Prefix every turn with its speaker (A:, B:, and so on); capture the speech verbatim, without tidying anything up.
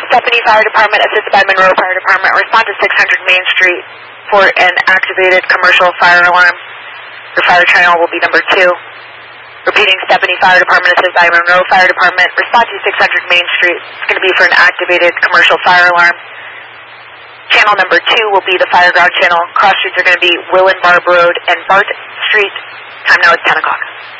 A: Stephanie Fire Department, assisted by Monroe Fire Department. Respond to six hundred Main Street for an activated commercial fire alarm. Your fire channel will be number two. Repeating, Stephanie Fire Department, assisted by Monroe Fire Department. Respond to six hundred Main Street. It's going to be for an activated commercial fire alarm. Channel number two will be the fire ground channel. Cross streets are going to be Will and Barb Road and Bart Street. Time now is ten o'clock.